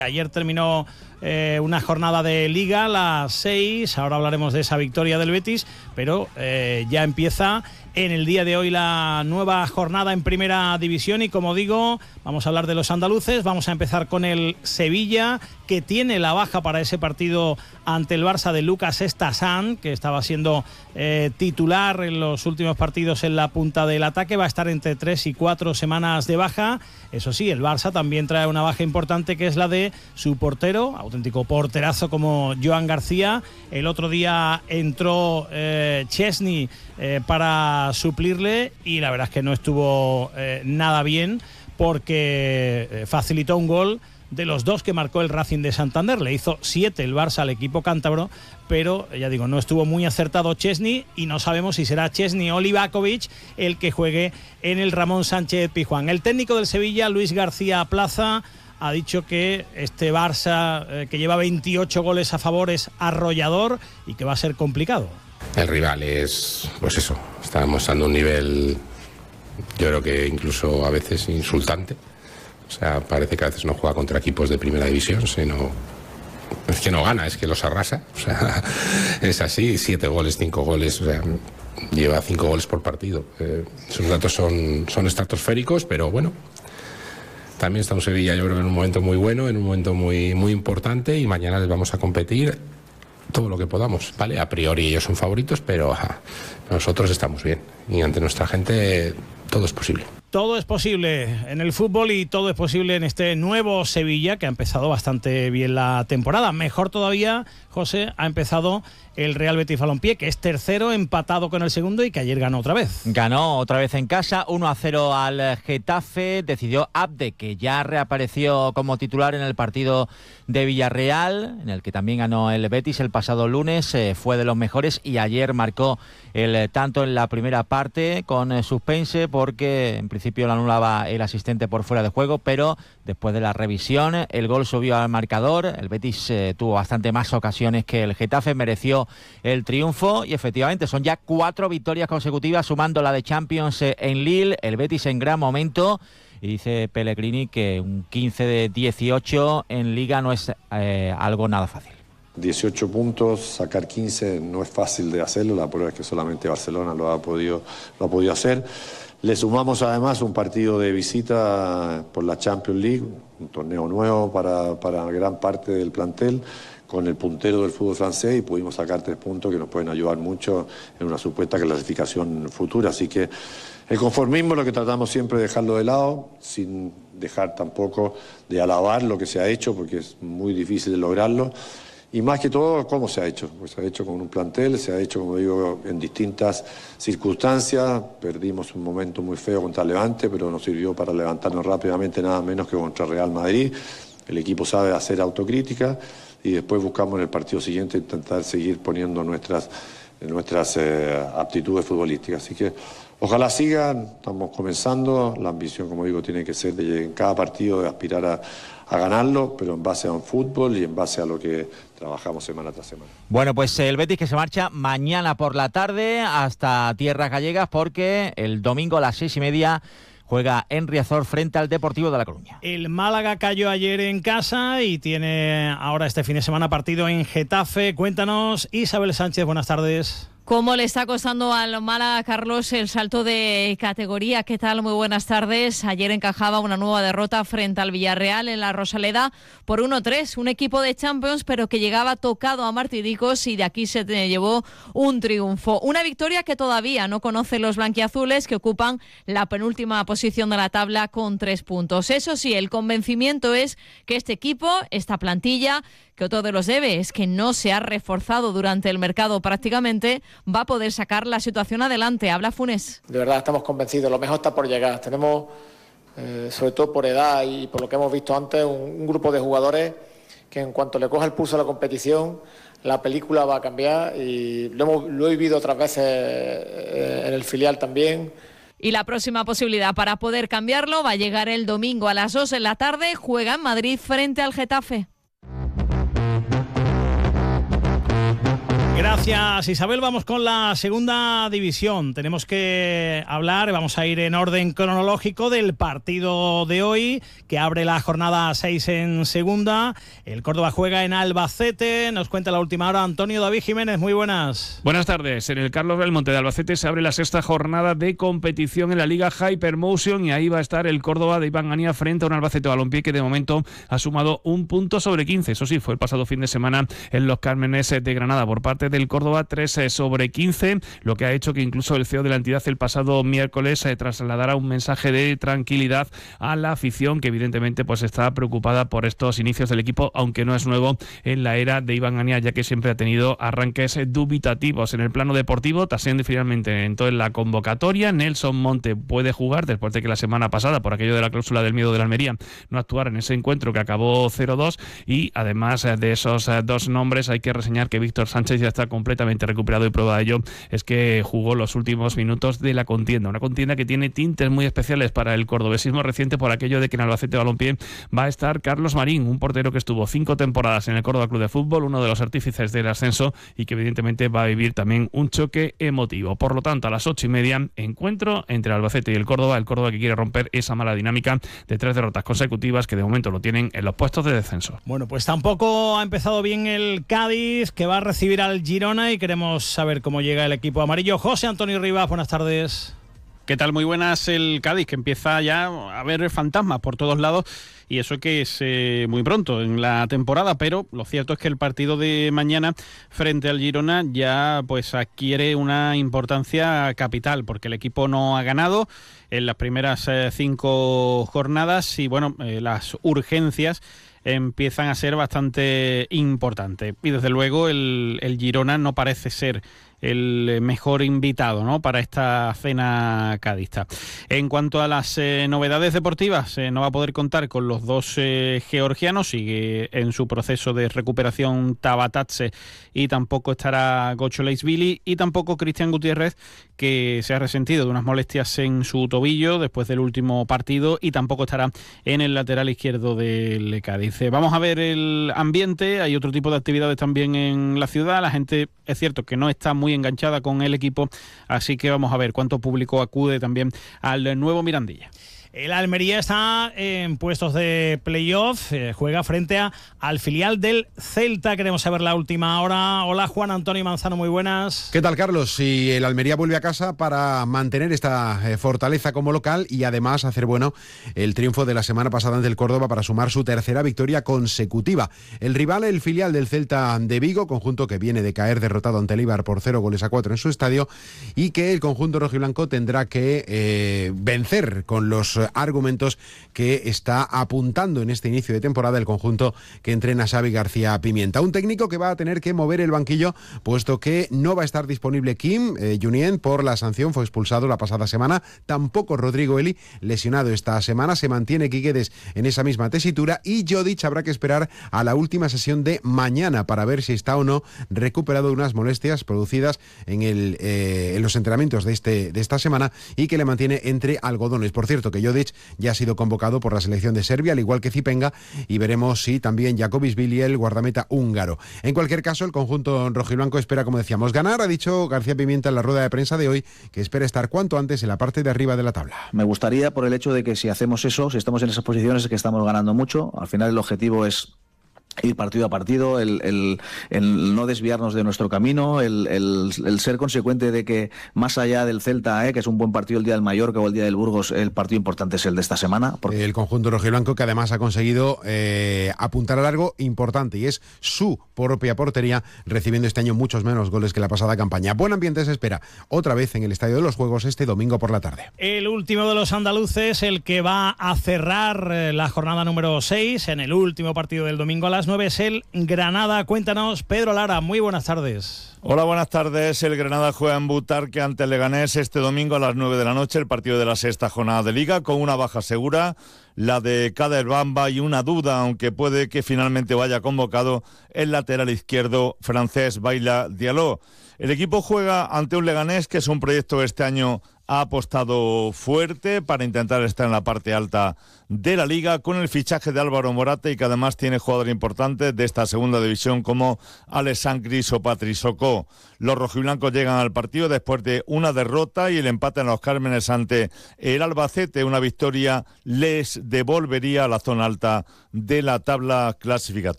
Ayer terminó una jornada de Liga, las 6, ahora hablaremos de esa victoria del Betis, pero ya empieza en el día de hoy la nueva jornada en Primera División y como digo, vamos a hablar de los andaluces, vamos a empezar con el Sevilla, que tiene la baja para ese partido ante el Barça de Lucas Estasan, que estaba siendo titular en los últimos partidos en la punta del ataque, va a estar entre 3 y 4 semanas de baja. Eso sí, el Barça también trae una baja importante, que es la de su portero, auténtico porterazo como Joan García. El otro día entró Chesney para suplirle y la verdad es que no estuvo nada bien, porque facilitó un gol de los 2 que marcó el Racing de Santander. Le hizo 7 el Barça al equipo cántabro, pero ya digo, no estuvo muy acertado Chesney y no sabemos si será Chesney o Livakovic el que juegue en el Ramón Sánchez Pizjuán. El técnico del Sevilla, Luis García Plaza, ha dicho que este Barça, que lleva 28 goles a favor, es arrollador y que va a ser complicado. El rival es, pues eso, está mostrando un nivel, yo creo que incluso a veces insultante. O sea, parece que a veces no juega contra equipos de primera división, sino es que no gana, es que los arrasa. O sea, es así, 7 goles, 5 goles, o sea, lleva 5 goles por partido. Esos datos son estratosféricos, pero bueno, también está un Sevilla, yo creo, en un momento muy bueno, en un momento muy, muy importante, y mañana les vamos a competir todo lo que podamos, ¿vale? A priori ellos son favoritos, pero nosotros estamos bien y ante nuestra gente todo es posible. Todo es posible en el fútbol y todo es posible en este nuevo Sevilla, que ha empezado bastante bien la temporada. Mejor todavía, José, ha empezado el Real Betis Balompié, que es tercero, empatado con el segundo y que ayer ganó otra vez. Ganó otra vez en casa, 1-0 al Getafe. Decidió Abde, que ya reapareció como titular en el partido de Villarreal, en el que también ganó el Betis el pasado lunes. Fue de los mejores y ayer marcó el tanto en la primera parte con suspense, porque en principio lo anulaba el asistente por fuera de juego, pero después de la revisión el gol subió al marcador. El Betis tuvo bastante más ocasiones que el Getafe, mereció el triunfo y efectivamente son ya 4 victorias consecutivas, sumando la de Champions en Lille. El Betis en gran momento, y dice Pellegrini que un 15 de 18 en Liga no es algo nada fácil. 18 puntos, sacar 15 no es fácil de hacerlo, la prueba es que solamente Barcelona lo ha podido hacer. Le sumamos además un partido de visita por la Champions League, un torneo nuevo para gran parte del plantel, con el puntero del fútbol francés, y pudimos sacar 3 puntos que nos pueden ayudar mucho en una supuesta clasificación futura. Así que el conformismo, lo que tratamos siempre de dejarlo de lado, sin dejar tampoco de alabar lo que se ha hecho, porque es muy difícil de lograrlo. Y más que todo, ¿cómo se ha hecho? Pues se ha hecho con un plantel, se ha hecho, como digo, en distintas circunstancias. Perdimos un momento muy feo contra Levante, pero nos sirvió para levantarnos rápidamente, nada menos que contra Real Madrid. El equipo sabe hacer autocrítica y después buscamos en el partido siguiente intentar seguir poniendo nuestras aptitudes futbolísticas. Así que ojalá sigan, estamos comenzando. La ambición, como digo, tiene que ser de en cada partido de aspirar a ganarlo, pero en base a un fútbol y en base a lo que trabajamos semana tras semana. Bueno, pues el Betis que se marcha mañana por la tarde hasta tierras gallegas, porque el domingo a las 6:30 juega en Riazor frente al Deportivo de La Coruña. El Málaga cayó ayer en casa y tiene ahora este fin de semana partido en Getafe. Cuéntanos, Isabel Sánchez, buenas tardes. ¿Cómo le está costando al Málaga, Carlos, el salto de categoría? ¿Qué tal? Muy buenas tardes. Ayer encajaba una nueva derrota frente al Villarreal en la Rosaleda por 1-3. Un equipo de Champions, pero que llegaba tocado a martiricos, y de aquí se llevó un triunfo. Una victoria que todavía no conocen los blanquiazules, que ocupan la penúltima posición de la tabla con 3 puntos. Eso sí, el convencimiento es que este equipo, esta plantilla, que otro de los debe es que no se ha reforzado durante el mercado prácticamente, va a poder sacar la situación adelante. Habla Funes. De verdad estamos convencidos, lo mejor está por llegar. Tenemos, sobre todo por edad y por lo que hemos visto antes, un grupo de jugadores que en cuanto le coja el pulso a la competición, la película va a cambiar, y lo he vivido otras veces en el filial también. Y la próxima posibilidad para poder cambiarlo va a llegar el domingo a las 2 de la tarde. Juega en Madrid frente al Getafe. Gracias, Isabel. Vamos con la segunda división. Tenemos que hablar, vamos a ir en orden cronológico del partido de hoy, que abre la jornada 6 en segunda. El Córdoba juega en Albacete. Nos cuenta la última hora Antonio David Jiménez. Muy buenas. Buenas tardes. En el Carlos Belmonte de Albacete se abre la sexta jornada de competición en la Liga Hypermotion y ahí va a estar el Córdoba de Iván Ania frente a un Albacete Balompié que de momento ha sumado un punto sobre 15. Eso sí, fue el pasado fin de semana en Los Cármenes de Granada por parte del Córdoba, 3 sobre 15, lo que ha hecho que incluso el CEO de la entidad el pasado miércoles trasladara un mensaje de tranquilidad a la afición, que evidentemente pues está preocupada por estos inicios del equipo, aunque no es nuevo en la era de Iván Ania, ya que siempre ha tenido arranques dubitativos. En el plano deportivo, Tassendi finalmente entró en la convocatoria. Nelson Monte puede jugar después de que la semana pasada, por aquello de la cláusula del miedo de la Almería, no actuara en ese encuentro que acabó 0-2, y además de esos dos nombres hay que reseñar que Víctor Sánchez ya está completamente recuperado, y prueba de ello es que jugó los últimos minutos de la contienda, una contienda que tiene tintes muy especiales para el cordobesismo reciente por aquello de que en Albacete Balompié va a estar Carlos Marín, un portero que estuvo 5 temporadas en el Córdoba Club de Fútbol, uno de los artífices del ascenso, y que evidentemente va a vivir también un choque emotivo. Por lo tanto, a las 8:30, encuentro entre Albacete y el Córdoba que quiere romper esa mala dinámica de 3 derrotas consecutivas que de momento lo tienen en los puestos de descenso. Bueno, pues tampoco ha empezado bien el Cádiz, que va a recibir al Girona, y queremos saber cómo llega el equipo amarillo. José Antonio Rivas, buenas tardes. ¿Qué tal? Muy buenas. El Cádiz, que empieza ya a ver fantasmas por todos lados, y eso que es muy pronto en la temporada, pero lo cierto es que el partido de mañana frente al Girona ya pues adquiere una importancia capital, porque el equipo no ha ganado en las primeras 5 jornadas y bueno, las urgencias empiezan a ser bastante importantes, y desde luego el Girona no parece ser el mejor invitado, ¿no?, para esta cena cadista. En cuanto a las novedades deportivas, no va a poder contar con los dos georgianos, sigue en su proceso de recuperación Tabatatse, y tampoco estará Gocho Leisvili, y tampoco Cristian Gutiérrez, que se ha resentido de unas molestias en su tobillo después del último partido, y tampoco estará en el lateral izquierdo del Cádiz. Vamos a ver el ambiente, hay otro tipo de actividades también en la ciudad, la gente es cierto que no está muy enganchada con el equipo, así que vamos a ver cuánto público acude también al nuevo Mirandilla. El Almería está en puestos de playoff, juega frente al filial del Celta. Queremos saber la última hora. Hola, Juan Antonio Manzano, muy buenas. ¿Qué tal, Carlos? Y el Almería vuelve a casa para mantener esta fortaleza como local y además hacer bueno el triunfo de la semana pasada ante el Córdoba para sumar su tercera victoria consecutiva. El rival, el filial del Celta de Vigo, conjunto que viene de caer derrotado ante el Eibar por 0-4 en su estadio, y que el conjunto rojiblanco tendrá que vencer con los argumentos que está apuntando en este inicio de temporada el conjunto que entrena Xavi García Pimienta. Un técnico que va a tener que mover el banquillo, puesto que no va a estar disponible Kim Junien por la sanción, fue expulsado la pasada semana, tampoco Rodrigo Eli, lesionado esta semana, se mantiene Quiquedes en esa misma tesitura, y Jodic habrá que esperar a la última sesión de mañana para ver si está o no recuperado de unas molestias producidas en los entrenamientos de esta semana, y que le mantiene entre algodones. Por cierto, que Jodic ya ha sido convocado por la selección de Serbia, al igual que Zipenga, y veremos si también Jakobisvili, el guardameta húngaro. En cualquier caso, el conjunto rojiblanco espera, como decíamos, ganar. Ha dicho García Pimienta en la rueda de prensa de hoy que espera estar cuanto antes en la parte de arriba de la tabla. Me gustaría, por el hecho de que si hacemos eso, si estamos en esas posiciones, es que estamos ganando mucho. Al final el objetivo es ir partido a partido, el no desviarnos de nuestro camino, el ser consecuente de que más allá del Celta, que es un buen partido el día del Mallorca o el día del Burgos, el partido importante es el de esta semana. Porque el conjunto rojiblanco, que además ha conseguido apuntar a largo importante, y es su propia portería, recibiendo este año muchos menos goles que la pasada campaña. Buen ambiente se espera otra vez en el Estadio de los Juegos este domingo por la tarde. El último de los andaluces, el que va a cerrar la jornada número 6 en el último partido del domingo a las 9, es el Granada. Cuéntanos, Pedro Lara, muy buenas tardes. Hola, buenas tardes. El Granada juega en Butarque ante el Leganés este domingo a las 9 de la noche, el partido de la sexta jornada de Liga, con una baja segura, la de Kader Bamba, y una duda, aunque puede que finalmente vaya convocado, el lateral izquierdo francés Baila Diallo. El equipo juega ante un Leganés que es un proyecto este año ha apostado fuerte para intentar estar en la parte alta de la Liga, con el fichaje de Álvaro Morata, y que además tiene jugadores importantes de esta segunda división como Alex Sancris o Patri Socó. Los rojiblancos llegan al partido después de una derrota y el empate en Los Cármenes ante el Albacete. Una victoria les devolvería a la zona alta de la tabla clasificatoria.